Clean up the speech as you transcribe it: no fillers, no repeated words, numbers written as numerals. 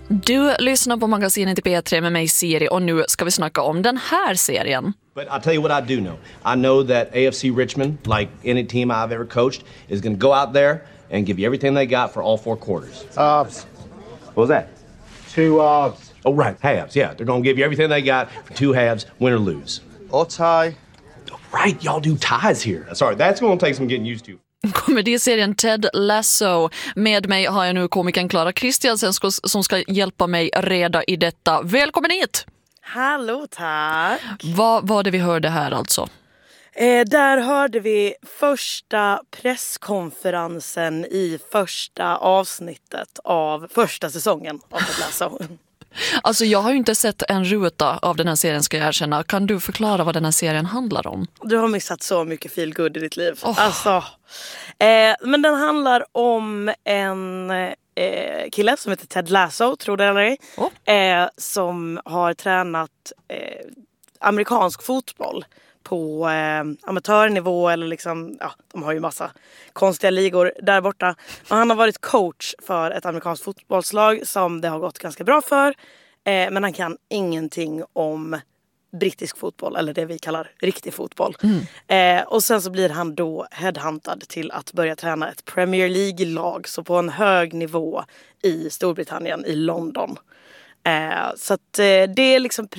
Du lyssnar på magasinet i P3 med mig Siri och nu ska vi snacka om den här serien. But I'll tell you what I do know. I know that AFC Richmond, like any team I've ever coached, is going to go out there and give you everything they got for all 4 quarters. Halves. What was that? 2 halves. Oh, right, halves. Yeah, they're going to give you everything they got for 2 halves, win or lose. Or tie. Right, y'all do ties here. Sorry, that's going to take some getting used to. Komediserien Ted Lasso. Med mig har jag nu komikern Clara Kristiansen som ska hjälpa mig reda i detta. Välkommen hit! Hallå, tack! Vad var det vi hörde här alltså? Där hörde vi första presskonferensen i första avsnittet av första säsongen av Ted Lasso. Alltså jag har ju inte sett en ruta av den här serien, ska jag erkänna. Kan du förklara vad den här serien handlar om? Du har missat så mycket feel good i ditt liv. Alltså, men den handlar om en kille som heter Ted Lasso, tror det eller ej. Som har tränat amerikansk fotboll på amatörnivå eller liksom, ja, de har ju massa konstiga ligor där borta. Men han har varit coach för ett amerikanskt fotbollslag som det har gått ganska bra för. Men han kan ingenting om brittisk fotboll eller det vi kallar riktig fotboll. Och sen så blir han då headhuntad till att börja träna ett Premier League-lag, så på en hög nivå i Storbritannien, i London. Så att det är liksom